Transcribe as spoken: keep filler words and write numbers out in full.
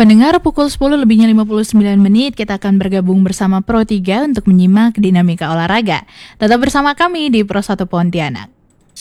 Pendengar, pukul sepuluh lebihnya lima puluh sembilan menit kita akan bergabung bersama Pro tiga untuk menyimak dinamika olahraga. Tetap bersama kami di Pro satu Pontianak.